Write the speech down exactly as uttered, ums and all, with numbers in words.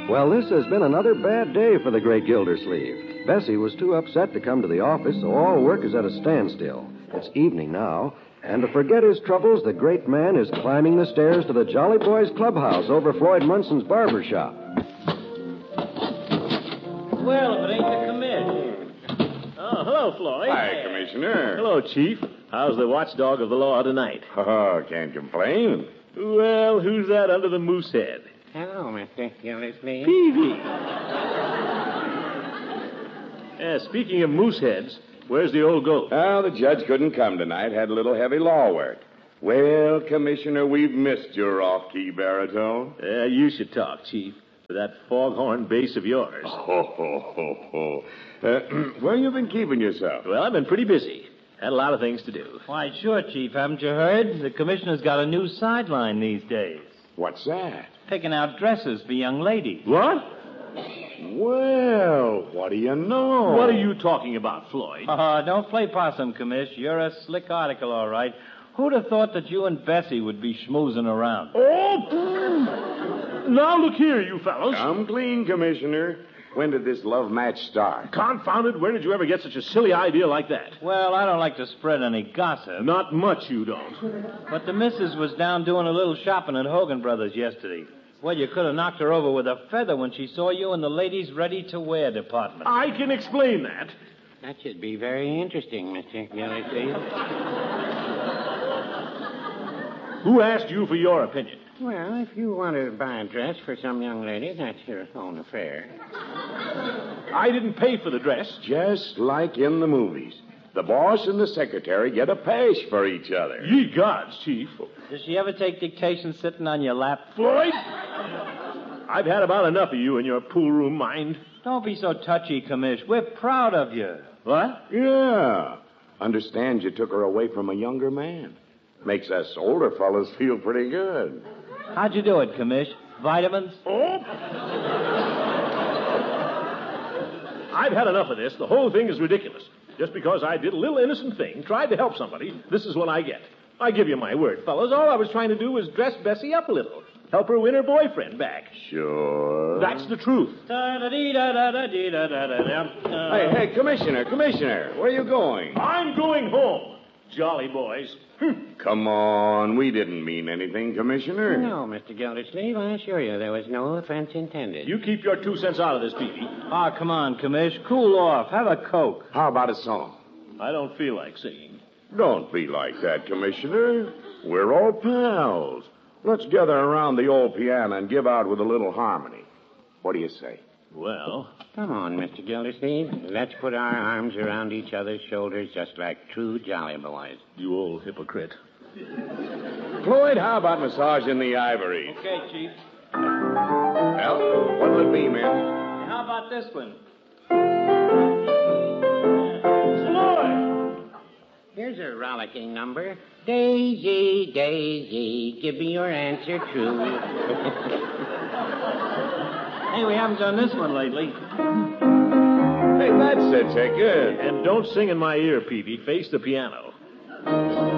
Well, this has been another bad day for the great Gildersleeve. Bessie was too upset to come to the office, so all work is at a standstill. It's evening now, and to forget his troubles, the great man is climbing the stairs to the Jolly Boys clubhouse over Floyd Munson's barber shop. Well, if it ain't the commish. Oh, hello, Floyd. Hi, Commissioner. Hello, Chief. How's the watchdog of the law tonight? Oh, can't complain. Well, who's that under the moose head? Hello, Mister Gildersleeve. Peavy. Yeah, speaking of moose heads, where's the old goat? Oh, the judge couldn't come tonight. Had a little heavy law work. Well, Commissioner, we've missed your off-key baritone. Yeah, you should talk, Chief, with that foghorn bass of yours. Oh, ho, ho, ho. Uh, where you been keeping yourself? Well, I've been pretty busy. Had a lot of things to do. Why, sure, Chief. Haven't you heard? The commissioner's got a new sideline these days. What's that? Picking out dresses for young ladies. What? Well, what do you know? What are you talking about, Floyd? Oh, don't play possum, Commish. You're a slick article, all right. Who'd have thought that you and Bessie would be schmoozing around? Oh! Now look here, you fellows. Come clean, Commissioner. When did this love match start? Confounded, where did you ever get such a silly idea like that? Well, I don't like to spread any gossip. Not much you don't. But the missus was down doing a little shopping at Hogan Brothers yesterday. Well, you could have knocked her over with a feather when she saw you in the ladies' ready-to-wear department. I can explain that. That should be very interesting, Mister Gildersleeve. Who asked you for your opinion? Well, if you want to buy a dress for some young lady, that's your own affair. I didn't pay for the dress. Just like in the movies. The boss and the secretary get a pass for each other. Ye gods, Chief. Does she ever take dictation sitting on your lap? Floyd? I've had about enough of you and your pool room mind. Don't be so touchy, Commish. We're proud of you. What? Yeah. Understand you took her away from a younger man. Makes us older fellas feel pretty good. How'd you do it, Commish? Vitamins? Oh! I've had enough of this. The whole thing is ridiculous. Just because I did a little innocent thing, tried to help somebody, this is what I get. I give you my word, fellows. All I was trying to do was dress Bessie up a little. Help her win her boyfriend back. Sure. That's the truth. Hey, hey, Commissioner, Commissioner, where are you going? I'm going home, Jolly Boys. Come on, we didn't mean anything, Commissioner. No, Mister Gildersleeve, I assure you there was no offense intended. You keep your two cents out of this, Peavy. Oh, come on, Commish. Cool off. Have a Coke. How about a song? I don't feel like singing. Don't be like that, Commissioner. We're all pals. Let's gather around the old piano and give out with a little harmony. What do you say? Well... Come on, Mister Gildersleeve. Let's put our arms around each other's shoulders just like true jolly boys. You old hypocrite. Floyd, how about massaging the ivory? Okay, Chief. Well, what'll it be, man? How about this one? Floyd! Here's a rollicking number. Daisy, Daisy, give me your answer true. Hey, we haven't done this one lately. Hey, that's it, Good. And don't sing in my ear, Peavy. Face the piano.